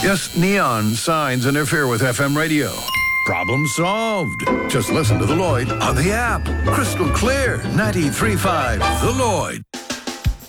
Yes, neon signs interfere with FM radio. Problem solved. Just listen to The Lloyd on the app. Crystal clear. 93.5 The Lloyd.